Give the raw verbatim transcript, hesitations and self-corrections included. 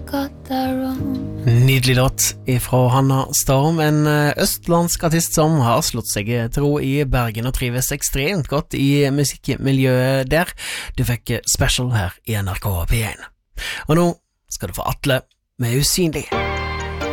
got that wrong. Nydelig låt ifra Hanna Storm, en østlandsk artist som har slått seg til ro i Bergen og trives ekstremt godt i musikkmiljøet der. Du fikk Special her i N R K P én. Og nå skal du få Atle med Usynlig.